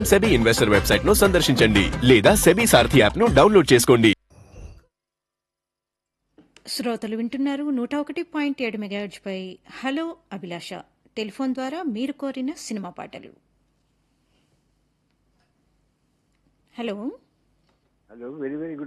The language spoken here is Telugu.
సెబీ ఇన్వెస్టర్ వెబ్సైట్ ను సందర్శించండి లేదా సెబీ సారథి యాప్ ను డౌన్లోడ్ చేసుకోండి. శ్రోతలు వింటున్నారు 101.7 మెగాహెర్ట్జ్ పై హలో అభిలాష టెలిఫోన్ ద్వారా మీరు కోరిన సినిమా పాటలు. Hello hello very very good